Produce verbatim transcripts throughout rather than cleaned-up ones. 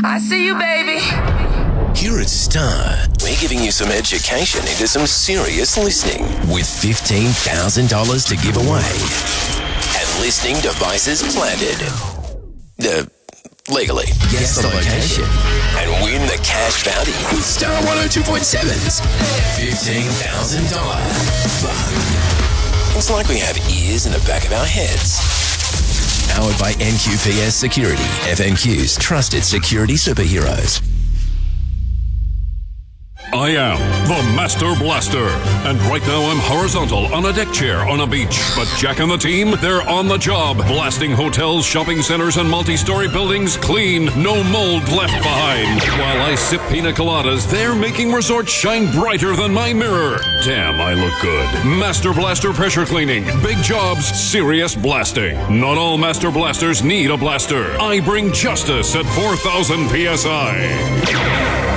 I see you, baby. Here at Star, we're giving you some education into some serious listening with fifteen thousand dollars to give away and listening devices planted. Uh, legally. Guess the location and win the cash bounty with Star one oh two point seven's fifteen thousand dollars fun. It's like we have ears in the back of our heads. Powered by N Q P S Security, F N Q's trusted security superheroes. I am the Master Blaster, and right now I'm horizontal on a deck chair on a beach. But Jack and the team, they're on the job, blasting hotels, shopping centers, and multi-story buildings clean, no mold left behind. While I sip pina coladas, they're making resorts shine brighter than my mirror. Damn, I look good. Master Blaster pressure cleaning, big jobs, serious blasting. Not all Master Blasters need a blaster. I bring justice at four thousand P S I.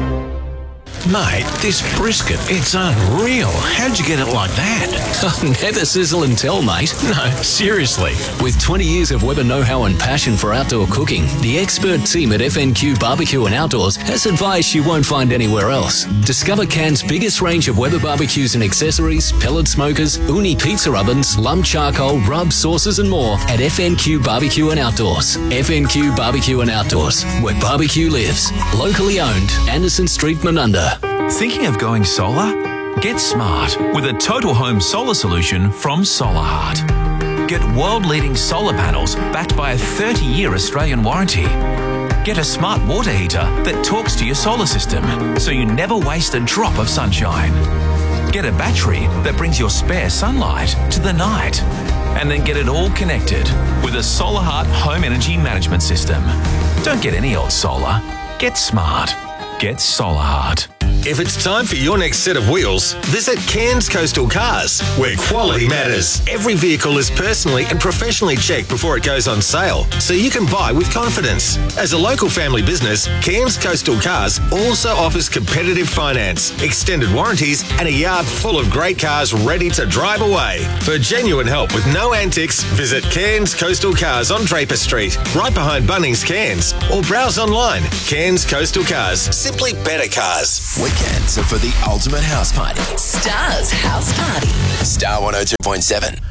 Mate, this brisket, it's unreal. How'd you get it like that? Never sizzle and tell, mate. No, seriously. With twenty years of Weber know-how and passion for outdoor cooking, the expert team at F N Q Barbecue and Outdoors has advice you won't find anywhere else. Discover Cairns' biggest range of Weber barbecues and accessories, pellet smokers, uni pizza ovens, lump charcoal, rub, sauces and more at F N Q Barbecue and Outdoors. F N Q Barbecue and Outdoors, where barbecue lives. Locally owned, Anderson Street, Manunda. Thinking of going solar? Get smart with a total home solar solution from SolarHeart. Get world-leading solar panels backed by a thirty-year Australian warranty. Get a smart water heater that talks to your solar system so you never waste a drop of sunshine. Get a battery that brings your spare sunlight to the night. And then get it all connected with a SolarHeart home energy management system. Don't get any old solar. Get smart. Get SolarHeart. If it's time for your next set of wheels, visit Cairns Coastal Cars, where quality matters. Every vehicle is personally and professionally checked before it goes on sale, so you can buy with confidence. As a local family business, Cairns Coastal Cars also offers competitive finance, extended warranties, and a yard full of great cars ready to drive away. For genuine help with no antics, visit Cairns Coastal Cars on Draper Street, right behind Bunnings Cairns, or browse online. Cairns Coastal Cars, simply better cars. Weekends are for the ultimate house party. Star's House Party. Star one oh two point seven.